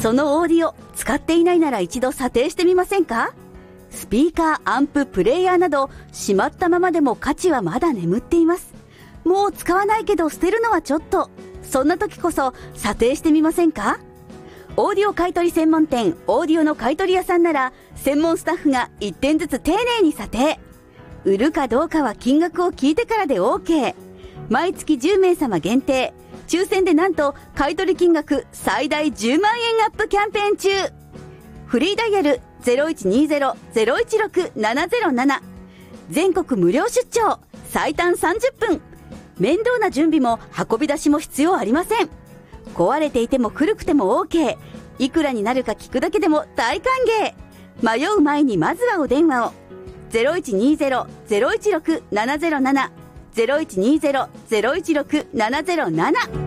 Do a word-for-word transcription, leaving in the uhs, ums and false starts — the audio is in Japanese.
そのオーディオ使っていないなら一度査定してみませんか？スピーカー、アンプ、プレイヤーなどしまったままでも価値はまだ眠っています。もう使わないけど捨てるのはちょっと。そんな時こそ査定してみませんか？オーディオ買取専門店オーディオの買取屋さんなら専門スタッフがいってんずつ丁寧に査定。売るかどうかは金額を聞いてからで OK。 毎月じゅうめいさま限定、抽選でなんと買取金額最大じゅうまんえんアップキャンペーン中。フリーダイヤル ゼロいちにゼロ ゼロいちろく ななゼロなな、 全国無料出張、最短さんじゅっぷん。面倒な準備も運び出しも必要ありません。壊れていても古くても OK。 いくらになるか聞くだけでも大歓迎。迷う前にまずはお電話を。 ゼロいちにゼロ ゼロいちろく ななゼロなな ゼロいちにゼロ ゼロいちろく ななゼロなな